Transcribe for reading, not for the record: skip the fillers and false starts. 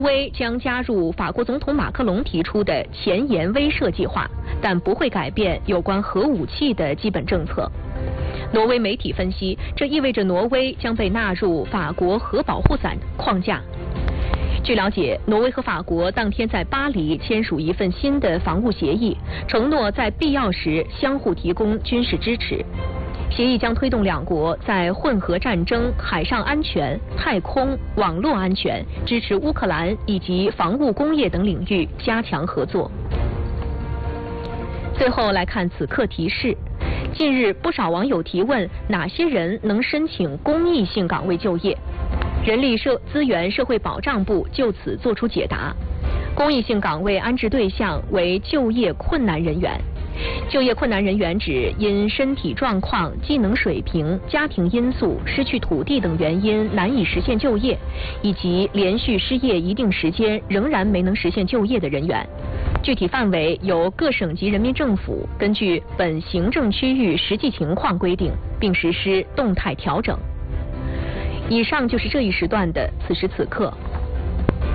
威将加入法国总统马克龙提出的前沿威慑计划，但不会改变有关核武器的基本政策。挪威媒体分析，这意味着挪威将被纳入法国核保护伞框架。据了解，挪威和法国当天在巴黎签署一份新的防务协议，承诺在必要时相互提供军事支持。协议将推动两国在混合战争、海上安全、太空、网络安全、支持乌克兰以及防务工业等领域加强合作。最后来看此刻提示。近日，不少网友提问哪些人能申请公益性岗位就业。人力资源社会保障部就此作出解答。公益性岗位安置对象为就业困难人员。就业困难人员指因身体状况、技能水平、家庭因素、失去土地等原因难以实现就业，以及连续失业一定时间仍然没能实现就业的人员。具体范围由各省级人民政府根据本行政区域实际情况规定，并实施动态调整。以上就是这一时段的此时此刻。